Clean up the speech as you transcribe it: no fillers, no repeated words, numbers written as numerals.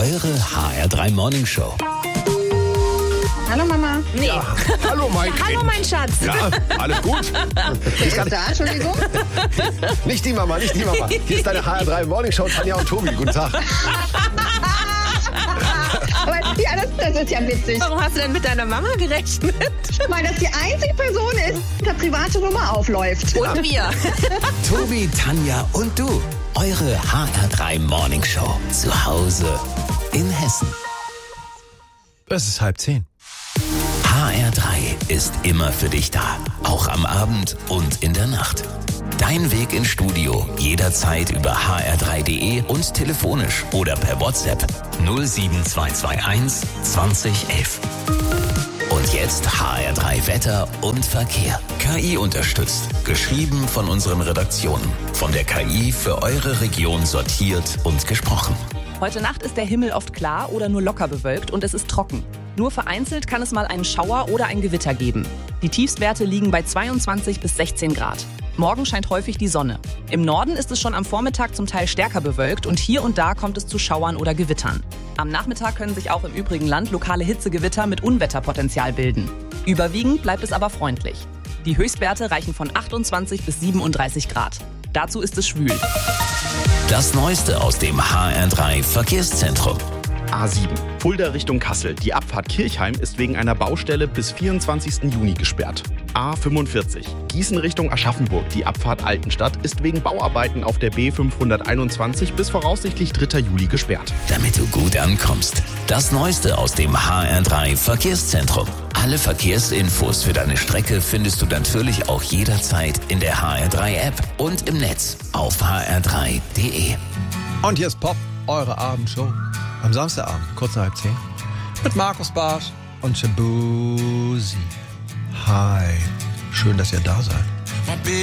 Eure HR3 Morning Show. Hallo Mama. Nee. Ja, hallo Mike. Hallo mein Schatz. Ja, alles gut? Ist da, Entschuldigung? Nicht die Mama, nicht die Mama. Hier ist deine HR3 Morning Show, Tanja und Tobi. Guten Tag. Aber ja, das ist ja witzig. Warum hast du denn mit deiner Mama gerechnet? Weil das die einzige Person ist, die eine private Nummer aufläuft. Und wir. Tobi, Tanja und du. Eure HR3 Morning Show. Zu Hause in Hessen. Es ist 9:30. HR3 ist immer für dich da. Auch am Abend und in der Nacht. Dein Weg ins Studio jederzeit über hr3.de und telefonisch oder per WhatsApp 07221 2011. Und jetzt HR3 Wetter und Verkehr. KI unterstützt. Geschrieben von unseren Redaktionen. Von der KI für eure Region sortiert und gesprochen. Heute Nacht ist der Himmel oft klar oder nur locker bewölkt und es ist trocken. Nur vereinzelt kann es mal einen Schauer oder ein Gewitter geben. Die Tiefstwerte liegen bei 22 bis 16 Grad. Morgen scheint häufig die Sonne. Im Norden ist es schon am Vormittag zum Teil stärker bewölkt und hier und da kommt es zu Schauern oder Gewittern. Am Nachmittag können sich auch im übrigen Land lokale Hitzegewitter mit Unwetterpotenzial bilden. Überwiegend bleibt es aber freundlich. Die Höchstwerte reichen von 28 bis 37 Grad. Dazu ist es schwül. Das Neueste aus dem HR3 Verkehrszentrum. A7, Fulda Richtung Kassel. Die Abfahrt Kirchheim ist wegen einer Baustelle bis 24. Juni gesperrt. A45, Gießen Richtung Aschaffenburg. Die Abfahrt Altenstadt ist wegen Bauarbeiten auf der B521 bis voraussichtlich 3. Juli gesperrt. Damit du gut ankommst. Das Neueste aus dem HR3 Verkehrszentrum. Alle Verkehrsinfos für deine Strecke findest du natürlich auch jederzeit in der HR3-App und im Netz auf hr3.de. Und hier ist Pop, eure Abendshow. Am Samstagabend, kurz nach 9:30. Mit Markus Barsch und Shabuzi. Hi, schön, dass ihr da seid.